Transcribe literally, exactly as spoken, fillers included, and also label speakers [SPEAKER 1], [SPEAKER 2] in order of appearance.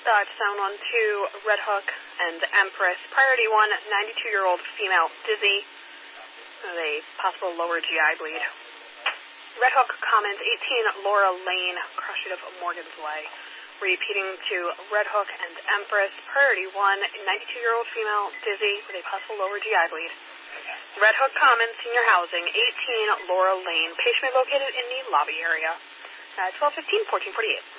[SPEAKER 1] Dodge Sound one two, Red Hook and Empress. Priority one, ninety-two-year-old female, dizzy, with a possible lower G I bleed. Red Hook Commons, eighteen, Laura Lane, cross street of Morgan's Way. Repeating to Red Hook and Empress. Priority one, ninety-two-year-old female, dizzy, with a possible lower G I bleed. Red Hook Commons, senior housing, eighteen, Laura Lane. Patient located in the lobby area. Uh, twelve fifteen, fourteen forty-eight.